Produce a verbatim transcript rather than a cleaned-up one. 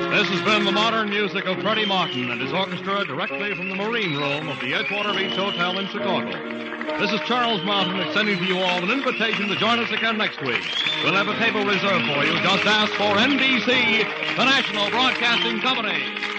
This has been the modern music of Freddie Martin and his orchestra directly from the Marine Room of the Edgewater Beach Hotel in Chicago. This is Charles Martin extending to you all an invitation to join us again next week. We'll have a table reserved for you. Just ask for N B C, the National Broadcasting Company.